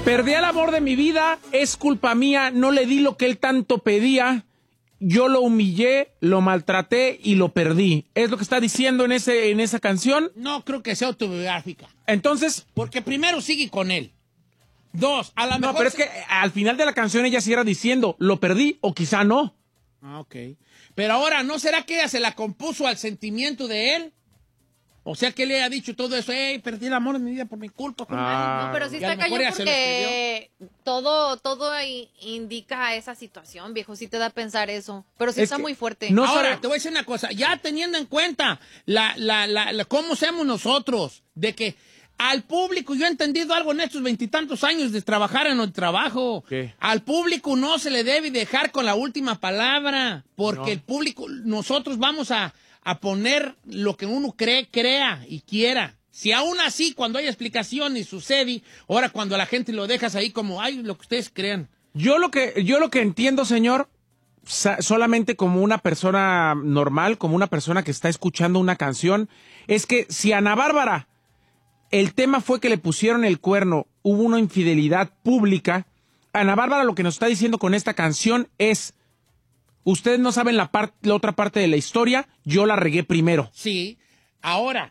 Perdí al amor de mi vida, es culpa mía, no le di lo que él tanto pedía. Yo lo humillé, lo maltraté y lo perdí. ¿Es lo que está diciendo en esa canción? No creo que sea autobiográfica. Entonces... Porque primero sigue con él. Dos, a lo mejor... No, pero es que al final de la canción ella siguiera diciendo, lo perdí o quizá no. Ah, ok. Pero ahora, ¿no será que ella se la compuso al sentimiento de él? O sea, que le ha dicho todo eso, perdí el amor de mi vida por mi culpa. No, pero sí está cañón porque todo ahí indica esa situación, viejo, sí te da a pensar eso. Pero sí está muy fuerte. No, ahora, te voy a decir una cosa, ya teniendo en cuenta cómo somos nosotros, de que al público, yo he entendido algo en estos 20 y tantos años de trabajar en el trabajo. ¿Qué? Al público no se le debe dejar con la última palabra, porque el público, nosotros vamos a poner lo que uno crea y quiera. Si aún así, cuando hay explicación y sucede, ahora cuando a la gente lo dejas ahí como, ay, lo que ustedes crean. Yo lo que entiendo, señor, solamente como una persona normal, como una persona que está escuchando una canción, es que si a Ana Bárbara el tema fue que le pusieron el cuerno, hubo una infidelidad pública, Ana Bárbara lo que nos está diciendo con esta canción es... Ustedes no saben la otra parte de la historia, yo la regué primero. Sí, ahora,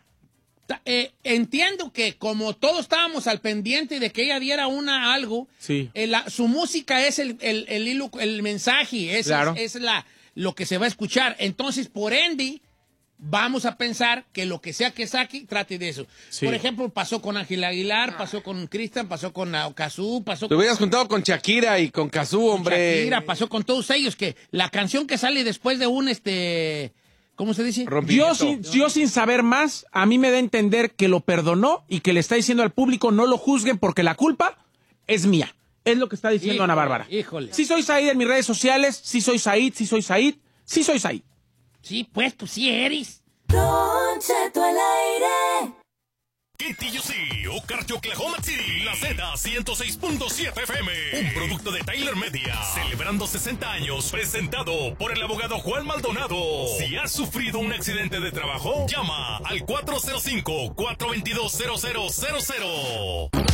entiendo que como todos estábamos al pendiente de que ella diera algo, sí. Su música es el mensaje, claro. es lo que se va a escuchar. Entonces, por ende, vamos a pensar que lo que sea que saque, trate de eso. Sí. Por ejemplo, pasó con Ángel Aguilar, pasó con Cristian, pasó con Cazzu, pasó... Te hubieras juntado con Shakira y con Cazzu, hombre. Shakira, pasó con todos ellos, que la canción que sale después de un, ¿cómo se dice? Yo sin saber más, a mí me da a entender que lo perdonó y que le está diciendo al público, no lo juzguen porque la culpa es mía. Es lo que está diciendo Ana Bárbara. Híjole. Sí soy Said en mis redes sociales, sí soy Said. Sí, pues tú sí eres. Don Cheto al aire. KTUC, Okarche, Oklahoma City, la Z106.7 FM, un producto de Tyler Media, celebrando 60 años, presentado por el abogado Juan Maldonado. Si has sufrido un accidente de trabajo, llama al 405-422-0000.